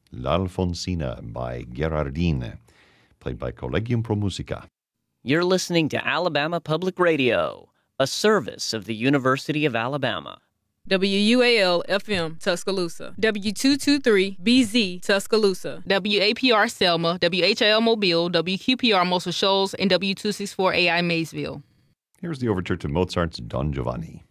L'Alfonsina by Gherardin, played by Collegium Pro Musica. You're listening to Alabama Public Radio, a service of the University of Alabama. WUAL-FM, Tuscaloosa. W223-BZ, Tuscaloosa. WAPR Selma, WHIL Mobile, WQPR Muscle Shoals, and W264AI Maysville. Here's the overture to Mozart's Don Giovanni.